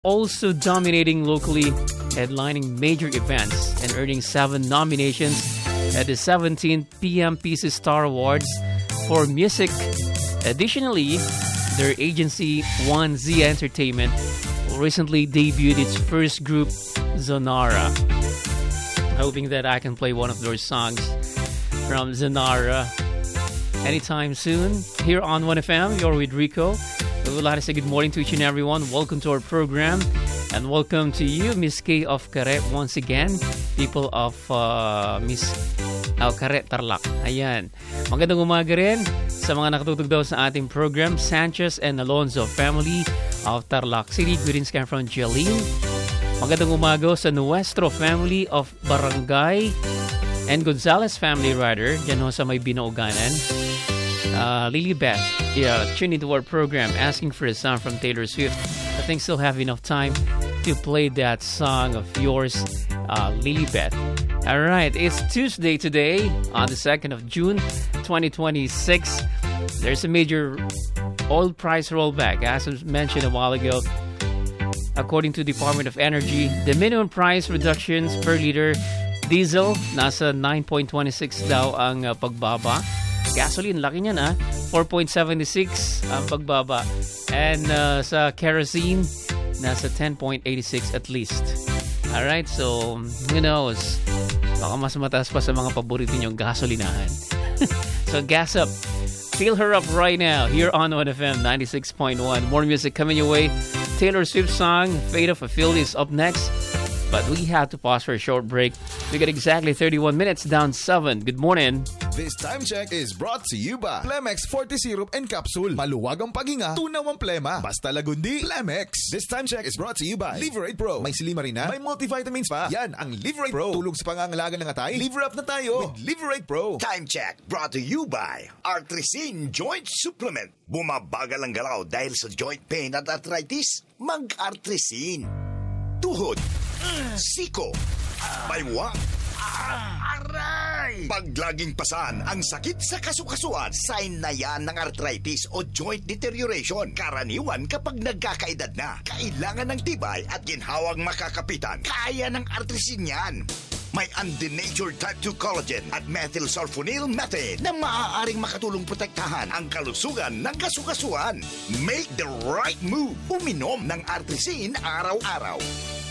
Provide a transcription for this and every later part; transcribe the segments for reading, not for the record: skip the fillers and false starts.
also dominating locally, headlining major events, and earning 7 nominations at the 17th PMPC Star Awards for music. Additionally, their agency, 1Z Entertainment, recently debuted its first group, Zonara. Hoping that I can play one of those songs from Zonara anytime soon. Here on 1FM, you're with Rico. We would like to say good morning to each and everyone. Welcome to our program. And welcome to you, Miss K of Caret, once again. People of Miss Caret Tarlac. Ayan. Magandang umaga rin sa mga nakatutog daw sa ating program. Sanchez and Alonzo family of Tarlac City. Greetings come from Jeline. Magandang umaga sa Nuestro family of Barangay and Gonzales family rather. Diyan ho sa may Binauganan. Lily Beth, tune into our program asking for a song from Taylor Swift. I think still have enough time to play that song of yours, Lily Beth. Alright, it's Tuesday today on the 2nd of June 2026. There's a major oil price rollback. As I mentioned a while ago, according to Department of Energy, the minimum price reductions per liter diesel, nasa 9.26 daw ang pagbaba. Gasoline, laki niyan 4.76 ang pagbaba. And sa kerosene, nasa 10.86 at least. Alright, so who knows? Baka mas mataas pa sa mga paborito niyong gasolinahan. So gas up. Feel her up right now here on 1FM 96.1. More music coming your way. Taylor Swift song, Fate of a Field is up next. But we have to pause for a short break. We got exactly 31 minutes down 7. Good morning. This time check is brought to you by Plemex Forte Syrup and Capsule. Maluwag ang paghinga, tunaw ang plema. Basta lagundi, Plemex. This time check is brought to you by Liverate Pro. May silimarina, may multivitamins pa. Yan ang Liverate Pro. Tulog sa pangangalaga ng atay. Liver up na tayo with Liverate Pro. Time check brought to you by Artresin Joint Supplement. Bumabagal ang galaw dahil sa joint pain at arthritis. Mag-Artresin. Tuhod, siko, baywang, aray! Pag laging pasan ang sakit sa kasukasuan, sign na yan ng arthritis o joint deterioration. Karaniwan kapag nagkakaedad na. Kailangan ng tibay at ginhawang makakapitan. Kaya ng Artresin yan. May undenatured type 2 collagen at methylsulfonyl methane na maaaring makatulong protektahan ang kalusugan ng kasukasuan. Make the right move. Uminom ng Artresin araw-araw.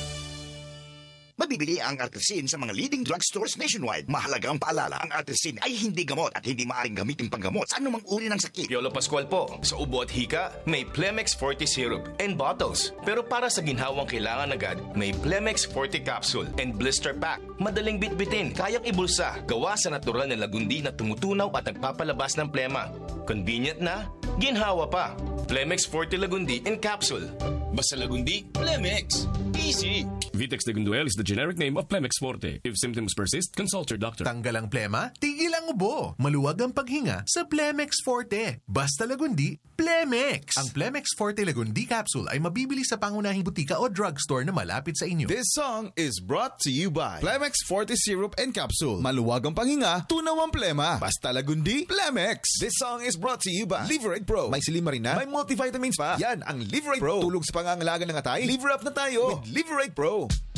Mabibili ang Artresin sa mga leading drugstores nationwide. Mahalagang paalala, ang Artresin ay hindi gamot at hindi maaaring gamitin panggamot sa anumang uri ng sakit. Piolo Pascual po. Sa ubo at hika, may Plemex Forte Syrup and bottles. Pero para sa ginhawang kailangan agad, may Plemex Forte Capsule and Blister Pack. Madaling bitbitin, kayang ibulsa, gawa sa natural na lagundi na tumutunaw at nagpapalabas ng plema. Convenient na, ginhawa pa. Plemex Forte Lagundi and Capsule. Basta lagundi, Plemex. Easy. Vitex Legunduel is the generic name of Plemex Forte. If symptoms persist, consult your doctor. Tanggal ang plema, tigil ang ubo. Maluwag ang paghinga sa Plemex Forte. Basta lagundi, Plemex. Ang Plemex Forte Lagundi Capsule ay mabibili sa pangunahing butika o drugstore na malapit sa inyo. This song is brought to you by Plemex Forte Syrup and Capsule. Maluwag ang panghinga, tunaw ang plema. Basta lagundi, Plemex. This song is brought to you by Liverate Pro. May silimarina, may multivitamins pa. Yan ang Liverate Pro. Tulog sa pangangalaga ng atay. Liver up na tayo with Liverate Pro.